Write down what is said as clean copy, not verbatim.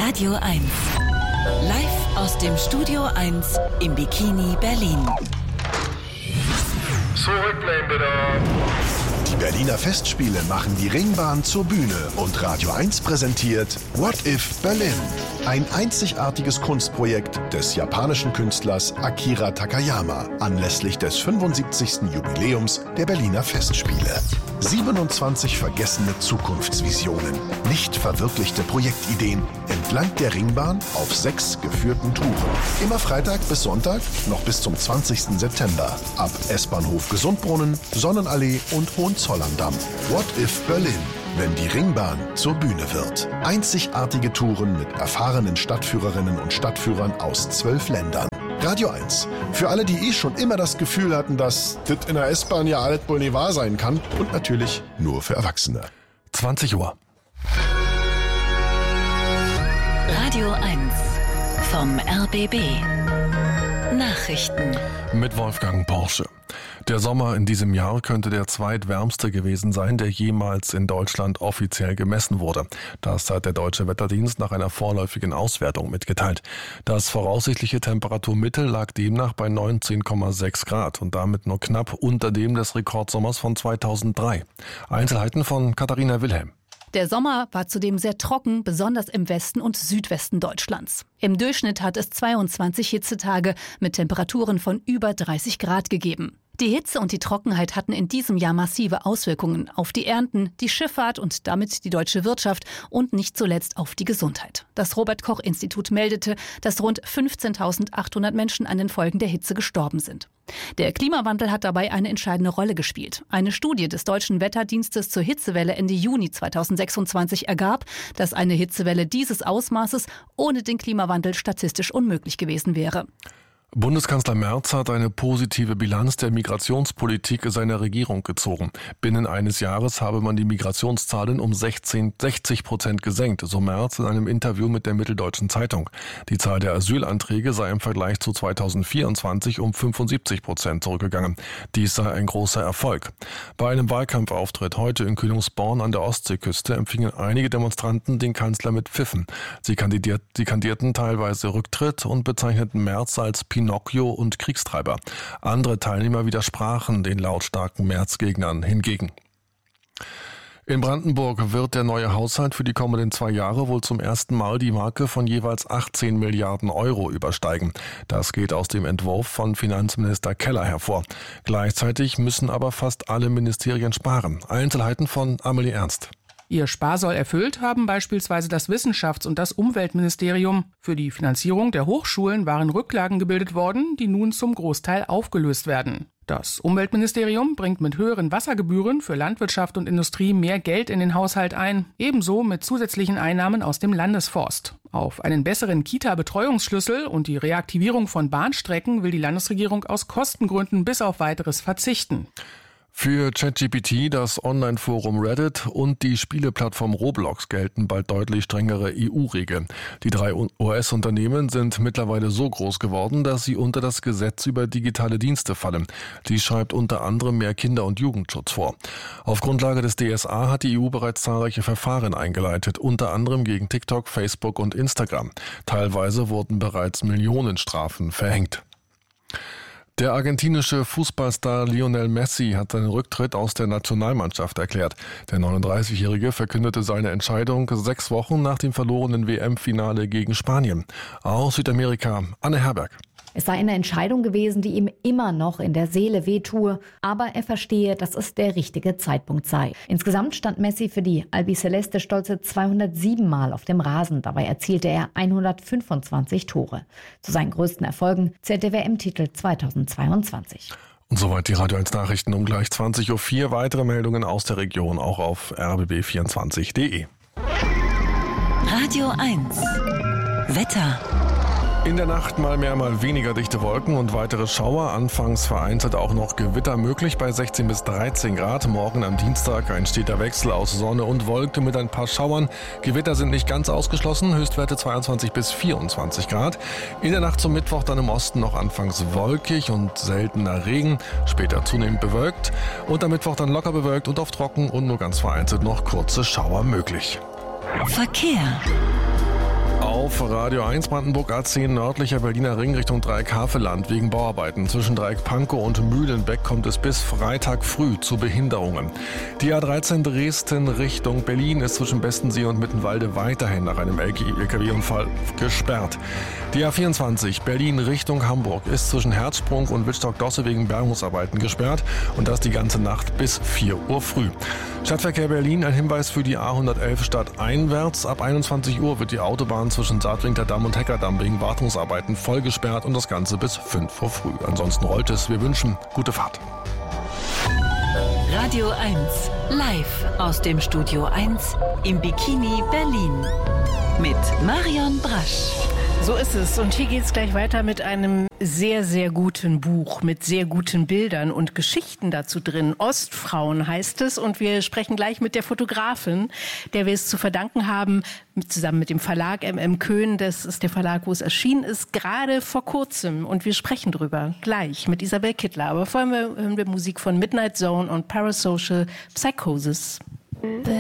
Radio 1. Live aus dem Studio 1 im Bikini Berlin. Zurücklehnen bitte. Die Berliner Festspiele machen die Ringbahn zur Bühne und Radio 1 präsentiert What If Berlin? Ein einzigartiges Kunstprojekt des japanischen Künstlers Akira Takayama anlässlich des 75. Jubiläums der Berliner Festspiele. 27 vergessene Zukunftsvisionen, nicht verwirklichte Projektideen entlang der Ringbahn auf 6 geführten Touren. Immer Freitag bis Sonntag, noch bis zum 20. September. Ab S-Bahnhof Gesundbrunnen, Sonnenallee und Hohenzollern-Damm. What if Berlin? Wenn die Ringbahn zur Bühne wird. Einzigartige Touren mit erfahrenen Stadtführerinnen und Stadtführern aus 12 Ländern. Radio 1. Für alle, die schon immer das Gefühl hatten, dass das in der S-Bahn ja alles wohl nicht wahr sein kann. Und natürlich nur für Erwachsene. 20 Uhr. Radio 1 vom RBB. Nachrichten. Mit Wolfgang Porsche. Der Sommer in diesem Jahr könnte der zweitwärmste gewesen sein, der jemals in Deutschland offiziell gemessen wurde. Das hat der Deutsche Wetterdienst nach einer vorläufigen Auswertung mitgeteilt. Das voraussichtliche Temperaturmittel lag demnach bei 19,6 Grad und damit nur knapp unter dem des Rekordsommers von 2003. Einzelheiten von Katharina Wilhelm. Der Sommer war zudem sehr trocken, besonders im Westen und Südwesten Deutschlands. Im Durchschnitt hat es 22 Hitzetage mit Temperaturen von über 30 Grad gegeben. Die Hitze und die Trockenheit hatten in diesem Jahr massive Auswirkungen auf die Ernten, die Schifffahrt und damit die deutsche Wirtschaft und nicht zuletzt auf die Gesundheit. Das Robert-Koch-Institut meldete, dass rund 15.800 Menschen an den Folgen der Hitze gestorben sind. Der Klimawandel hat dabei eine entscheidende Rolle gespielt. Eine Studie des Deutschen Wetterdienstes zur Hitzewelle Ende Juni 2026 ergab, dass eine Hitzewelle dieses Ausmaßes ohne den Klimawandel statistisch unmöglich gewesen wäre. Bundeskanzler Merz hat eine positive Bilanz der Migrationspolitik seiner Regierung gezogen. Binnen eines Jahres habe man die Migrationszahlen um 60% gesenkt, so Merz in einem Interview mit der Mitteldeutschen Zeitung. Die Zahl der Asylanträge sei im Vergleich zu 2024 um 75% zurückgegangen. Dies sei ein großer Erfolg. Bei einem Wahlkampfauftritt heute in Kühlungsborn an der Ostseeküste empfingen einige Demonstranten den Kanzler mit Pfiffen. Sie kandierten teilweise Rücktritt und bezeichneten Merz als Pinocchio und Kriegstreiber. Andere Teilnehmer widersprachen den lautstarken Merz-Gegnern hingegen. In Brandenburg wird der neue Haushalt für die kommenden 2 Jahre wohl zum ersten Mal die Marke von jeweils 18 Milliarden Euro übersteigen. Das geht aus dem Entwurf von Finanzminister Keller hervor. Gleichzeitig müssen aber fast alle Ministerien sparen. Einzelheiten von Amelie Ernst. Ihr Sparsoll erfüllt haben beispielsweise das Wissenschafts- und das Umweltministerium. Für die Finanzierung der Hochschulen waren Rücklagen gebildet worden, die nun zum Großteil aufgelöst werden. Das Umweltministerium bringt mit höheren Wassergebühren für Landwirtschaft und Industrie mehr Geld in den Haushalt ein, ebenso mit zusätzlichen Einnahmen aus dem Landesforst. Auf einen besseren Kita-Betreuungsschlüssel und die Reaktivierung von Bahnstrecken will die Landesregierung aus Kostengründen bis auf Weiteres verzichten. Für ChatGPT, das Online-Forum Reddit und die Spieleplattform Roblox gelten bald deutlich strengere EU-Regeln. Die 3 US-Unternehmen sind mittlerweile so groß geworden, dass sie unter das Gesetz über digitale Dienste fallen. Dies schreibt unter anderem mehr Kinder- und Jugendschutz vor. Auf Grundlage des DSA hat die EU bereits zahlreiche Verfahren eingeleitet, unter anderem gegen TikTok, Facebook und Instagram. Teilweise wurden bereits Millionenstrafen verhängt. Der argentinische Fußballstar Lionel Messi hat seinen Rücktritt aus der Nationalmannschaft erklärt. Der 39-Jährige verkündete seine Entscheidung 6 Wochen nach dem verlorenen WM-Finale gegen Spanien. Aus Südamerika, Anne Herberg. Es sei eine Entscheidung gewesen, die ihm immer noch in der Seele wehtue, aber er verstehe, dass es der richtige Zeitpunkt sei. Insgesamt stand Messi für die Albiceleste stolze 207 Mal auf dem Rasen. Dabei erzielte er 125 Tore. Zu seinen größten Erfolgen zählt der WM-Titel 2022. Und soweit die Radio 1 Nachrichten um gleich 20.04 Uhr. Weitere Meldungen aus der Region auch auf rbb24.de. Radio 1 Wetter. In der Nacht mal mehr, mal weniger dichte Wolken und weitere Schauer. Anfangs vereinzelt auch noch Gewitter möglich bei 16 bis 13 Grad. Morgen am Dienstag ein steter Wechsel aus Sonne und Wolke mit ein paar Schauern. Gewitter sind nicht ganz ausgeschlossen. Höchstwerte 22 bis 24 Grad. In der Nacht zum Mittwoch dann im Osten noch anfangs wolkig und seltener Regen. Später zunehmend bewölkt. Und am Mittwoch dann locker bewölkt und oft trocken und nur ganz vereinzelt noch kurze Schauer möglich. Verkehr. Auf Radio 1 Brandenburg A10 nördlicher Berliner Ring Richtung Dreieck Havelland wegen Bauarbeiten. Zwischen Dreieck Pankow und Mühlenbeck kommt es bis Freitag früh zu Behinderungen. Die A13 Dresden Richtung Berlin ist zwischen Bestensee und Mittenwalde weiterhin nach einem LKW-Unfall gesperrt. Die A24 Berlin Richtung Hamburg ist zwischen Herzsprung und Wittstock-Dosse wegen Bergungsarbeiten gesperrt und das die ganze Nacht bis 4 Uhr früh. Stadtverkehr Berlin, ein Hinweis für die A111 stadteinwärts. Ab 21 Uhr wird die Autobahn zwischen Saarbrücker Damm und Heckerdamm wegen Wartungsarbeiten voll gesperrt und das Ganze bis 5 Uhr früh. Ansonsten rollt es. Wir wünschen gute Fahrt. Radio 1 live aus dem Studio 1 im Bikini Berlin mit Marion Brasch. So ist es. Und hier geht es gleich weiter mit einem sehr, sehr guten Buch mit sehr guten Bildern und Geschichten dazu drin. Ostfrauen heißt es. Und wir sprechen gleich mit der Fotografin, der wir es zu verdanken haben, zusammen mit dem Verlag MM Köhn. Das ist der Verlag, wo es erschienen ist, gerade vor kurzem. Und wir sprechen drüber gleich mit Isabel Kittler. Aber vorher hören wir Musik von Midnight Zone und Parasocial Psychosis.